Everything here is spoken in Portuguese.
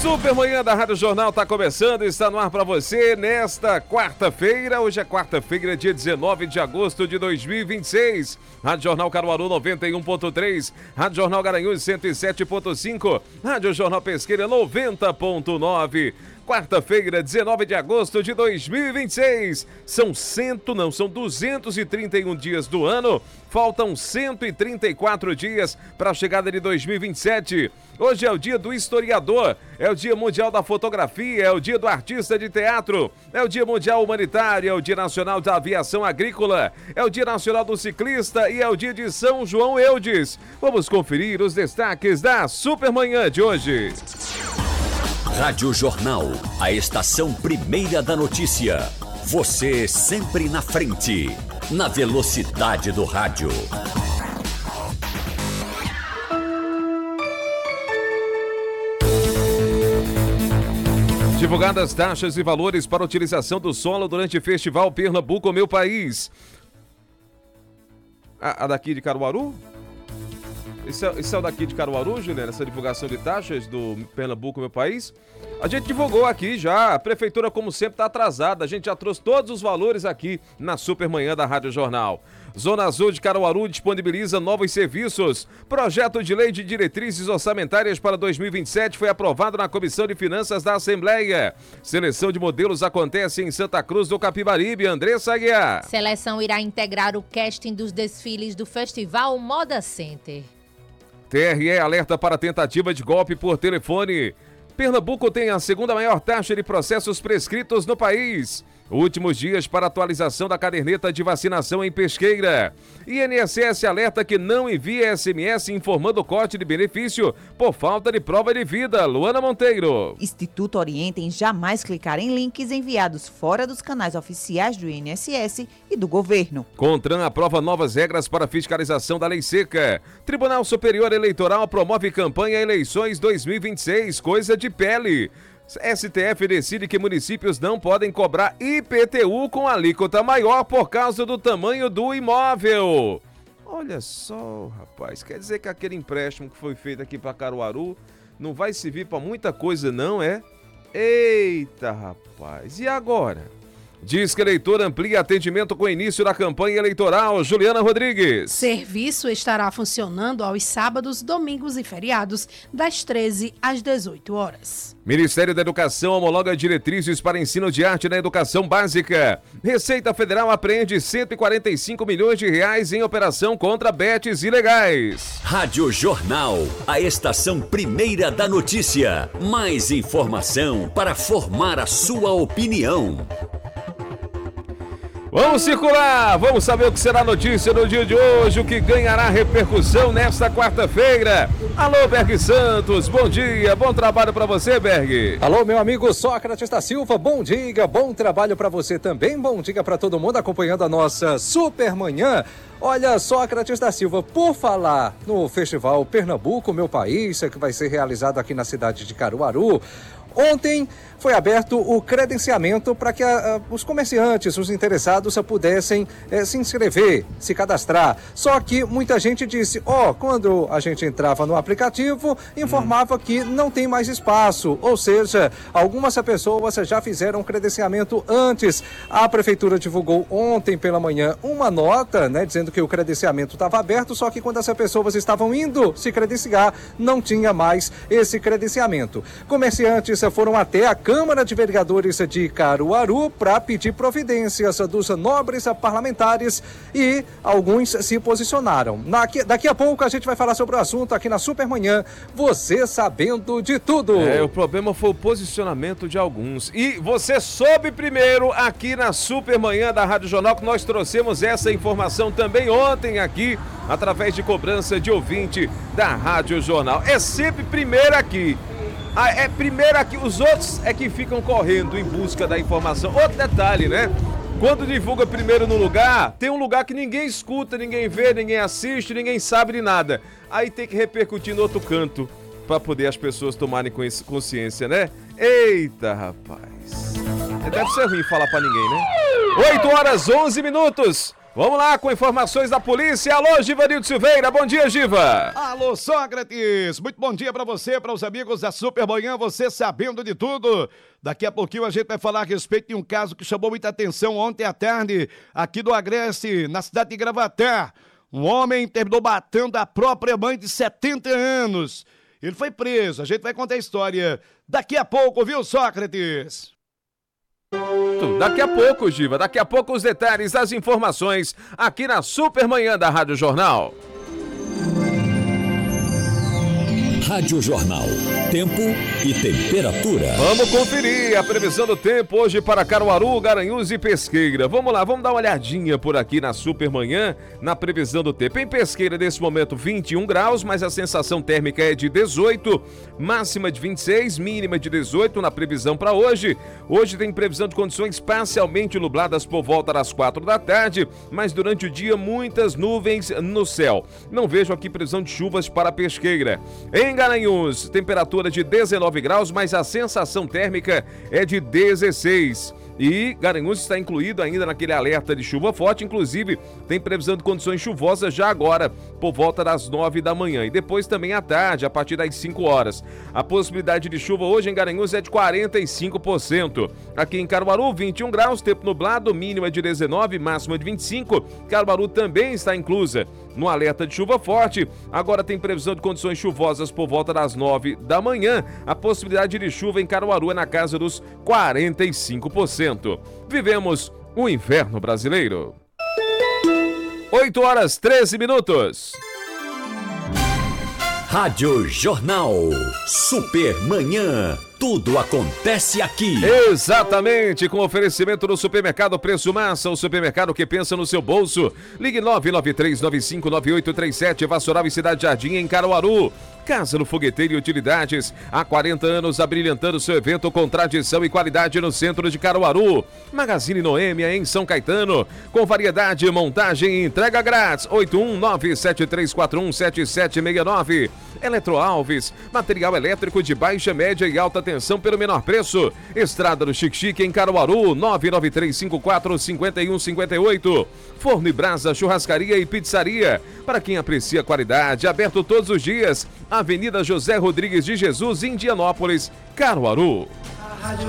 Supermanhã da Rádio Jornal está começando, está no ar para você nesta quarta-feira. Hoje é quarta-feira, dia 19 de agosto de 2026. Rádio Jornal Caruaru 91.3, Rádio Jornal Garanhuns 107.5, Rádio Jornal Pesqueira 90.9. Quarta-feira, 19 de agosto de 2026. São 231 dias do ano. Faltam 134 dias para a chegada de 2027. Hoje é o dia do historiador, é o dia mundial da fotografia, é o dia do artista de teatro, é o dia mundial humanitário, é o dia nacional da aviação agrícola, é o dia nacional do ciclista e é o dia de São João Eudes. Vamos conferir os destaques da Supermanhã de hoje. Rádio Jornal, a estação primeira da notícia. Você sempre na frente, na velocidade do rádio. Divulgadas taxas e valores para utilização do solo durante o Festival Pernambuco, Meu País. A daqui de Caruaru? Esse é o daqui de Caruaru, Juliana, essa divulgação de taxas do Pernambuco, Meu País? A gente divulgou aqui já, a prefeitura, como sempre, está atrasada. A gente já trouxe todos os valores aqui na Supermanhã da Rádio Jornal. Zona Azul de Caruaru disponibiliza novos serviços. Projeto de lei de diretrizes orçamentárias para 2027 foi aprovado na Comissão de Finanças da Assembleia. Seleção de modelos acontece em Santa Cruz do Capibaribe. Andressa Aguiar. Seleção irá integrar o casting dos desfiles do Festival Moda Center. TRE alerta para tentativa de golpe por telefone. Pernambuco tem a segunda maior taxa de processos prescritos no país. Últimos dias para atualização da caderneta de vacinação em Pesqueira. INSS alerta que não envia SMS informando corte de benefício por falta de prova de vida. Luana Monteiro. Instituto orienta em jamais clicar em links enviados fora dos canais oficiais do INSS e do governo. CONTRAN aprova novas regras para fiscalização da lei seca. Tribunal Superior Eleitoral promove campanha Eleições 2026, coisa de pele. STF decide que municípios não podem cobrar IPTU com alíquota maior por causa do tamanho do imóvel. Olha só, rapaz, quer dizer que aquele empréstimo que foi feito aqui para Caruaru não vai servir para muita coisa não, é? Eita, rapaz, e agora? Diz que eleitor amplia atendimento com o início da campanha eleitoral. Juliana Rodrigues. Serviço estará funcionando aos sábados, domingos e feriados, das 13 às 18 horas. Ministério da Educação homologa diretrizes para ensino de arte na educação básica. Receita Federal apreende 145 milhões de reais em operação contra bets ilegais. Rádio Jornal, a estação primeira da notícia. Mais informação para formar a sua opinião. Vamos circular, vamos saber o que será notícia no dia de hoje, o que ganhará repercussão nesta quarta-feira. Alô, Berg Santos, bom dia, bom trabalho para você, Berg. Alô, meu amigo Sócrates da Silva, bom dia, bom trabalho para você também, bom dia para todo mundo acompanhando a nossa Supermanhã. Olha, Sócrates da Silva, por falar no Festival Pernambuco, Meu País, que vai ser realizado aqui na cidade de Caruaru, ontem foi aberto o credenciamento para que os comerciantes, os interessados, pudessem se inscrever, se cadastrar. Só que muita gente disse, quando a gente entrava no aplicativo, informava que não tem mais espaço. Ou seja, algumas pessoas já fizeram credenciamento antes. A prefeitura divulgou ontem pela manhã uma nota, dizendo que o credenciamento estava aberto, só que quando as pessoas estavam indo se credenciar, não tinha mais esse credenciamento. Comerciantes foram até a Câmara de Vereadores de Caruaru para pedir providências dos nobres parlamentares e alguns se posicionaram. Daqui a pouco a gente vai falar sobre o assunto aqui na Supermanhã, você sabendo de tudo. O problema foi o posicionamento de alguns. E você soube primeiro aqui na Supermanhã da Rádio Jornal, que nós trouxemos essa informação também ontem aqui, através de cobrança de ouvinte da Rádio Jornal. É sempre primeiro aqui. É primeiro aqui, os outros é que ficam correndo em busca da informação. Outro detalhe, Quando divulga primeiro no lugar, tem um lugar que ninguém escuta, ninguém vê, ninguém assiste, ninguém sabe de nada. Aí tem que repercutir no outro canto para poder as pessoas tomarem consciência, Eita, rapaz. Deve ser ruim falar para ninguém, 8 horas 11 minutos. Vamos lá com informações da polícia. Alô, Givanildo Silveira. Bom dia, Giva. Alô, Sócrates. Muito bom dia pra você, para os amigos da Supermanhã, você sabendo de tudo. Daqui a pouquinho a gente vai falar a respeito de um caso que chamou muita atenção ontem à tarde, aqui do Agreste, na cidade de Gravatá. Um homem terminou batendo a própria mãe de 70 anos. Ele foi preso. A gente vai contar a história daqui a pouco, viu, Sócrates? Daqui a pouco, Giva, daqui a pouco os detalhes das informações aqui na Supermanhã da Rádio Jornal. Rádio Jornal. Tempo e temperatura. Vamos conferir a previsão do tempo hoje para Caruaru, Garanhuns e Pesqueira. Vamos lá, vamos dar uma olhadinha por aqui na Supermanhã, na previsão do tempo. Em Pesqueira, nesse momento, 21 graus, mas a sensação térmica é de 18, máxima de 26, mínima de 18 na previsão para hoje. Hoje tem previsão de condições parcialmente nubladas por volta das 4 da tarde, mas durante o dia muitas nuvens no céu. Não vejo aqui previsão de chuvas para Pesqueira. Em Garanhuns, temperatura de 19 graus, mas a sensação térmica é de 16. E Garanhuns está incluído ainda naquele alerta de chuva forte, inclusive tem previsão de condições chuvosas já agora, por volta das 9 da manhã. E depois também à tarde, a partir das 5 horas. A possibilidade de chuva hoje em Garanhuns é de 45%. Aqui em Caruaru, 21 graus, tempo nublado, mínima de 19, máxima de 25. Caruaru também está inclusa no alerta de chuva forte. Agora tem previsão de condições chuvosas por volta das 9 da manhã. A possibilidade de chuva em Caruaru é na casa dos 45%. Vivemos o inverno brasileiro. 8 horas 13 minutos. Rádio Jornal. Supermanhã. Tudo acontece aqui. Exatamente, com oferecimento do Supermercado Preço Massa, o supermercado que pensa no seu bolso. Ligue 993959837, Vassoural e Cidade Jardim, em Caruaru. Casa do Fogueteiro e Utilidades, há 40 anos abrilhantando seu evento com tradição e qualidade no centro de Caruaru. Magazine Noêmia, em São Caetano, com variedade, montagem e entrega grátis. 81973417769. Eletroalves, material elétrico de baixa, média e alta tensão pelo menor preço. Estrada do Chique-Chique em Caruaru, 993545158. Forno e Brasa, churrascaria e pizzaria. Para quem aprecia qualidade, aberto todos os dias. Avenida José Rodrigues de Jesus, Indianópolis, Caruaru. A Rádio